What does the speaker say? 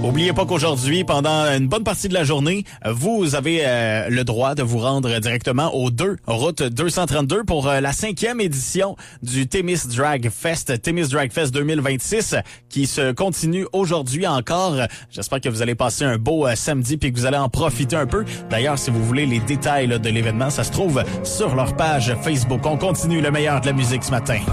Oubliez pas qu'aujourd'hui, pendant une bonne partie de la journée, vous avez le droit de vous rendre directement au 2, route 232 pour la 5e édition du Témis Drag Fest, Témis Drag Fest 2026, qui se continue aujourd'hui encore. J'espère que vous allez passer un beau samedi puis que vous allez en profiter un peu. D'ailleurs, si vous voulez les détails de l'événement, ça se trouve sur leur page Facebook. On continue le meilleur de la musique ce matin.